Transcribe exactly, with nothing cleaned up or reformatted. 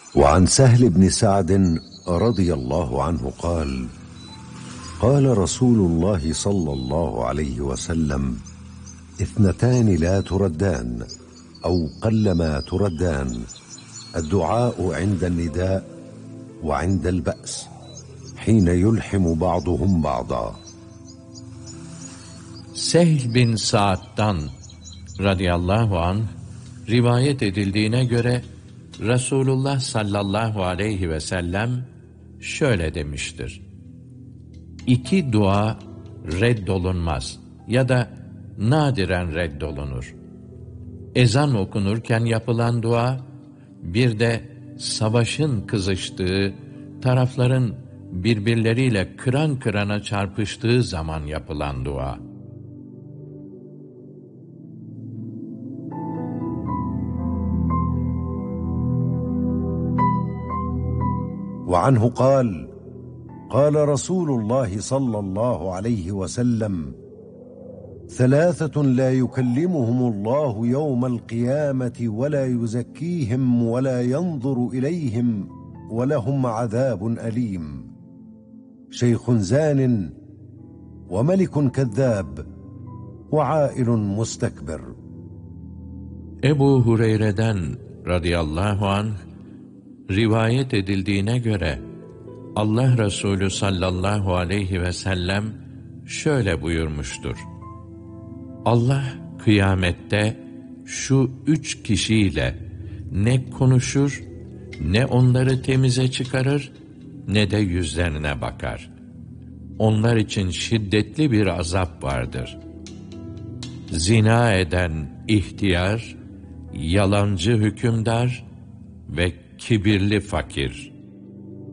وعن سهل بن سعد رضي الله عنه قال قال رسول الله صلى الله عليه وسلم اثنتان لا تردان أو قلما تردان الدعاء عند النداء وعند البأس حين يلحم بعضهم بعضا. Sehl bin Sa'd'dan radıyallahu anh rivayet edildiğine göre Resulullah sallallahu aleyhi ve sellem şöyle demiştir: İki dua reddolunmaz ya da nadiren reddolunur. Ezan okunurken yapılan dua, bir de savaşın kızıştığı, tarafların birbirleriyle kıran kırana çarpıştığı zaman yapılan dua. وعنه قال قال رسول الله صلى الله عليه وسلم ثلاثة لا يكلمهم الله يوم القيامة ولا يزكيهم ولا ينظر إليهم ولهم عذاب أليم شيخ زان وملك كذاب وعائل مستكبر. Ebu Hureyre'den radıyallahu anh rivayet edildiğine göre Allah Resulü sallallahu aleyhi ve sellem şöyle buyurmuştur: Allah kıyamette şu üç kişiyle ne konuşur, ne onları temize çıkarır, ne de yüzlerine bakar. Onlar için şiddetli bir azap vardır. Zina eden ihtiyar, yalancı hükümdar ve kibirli fakir.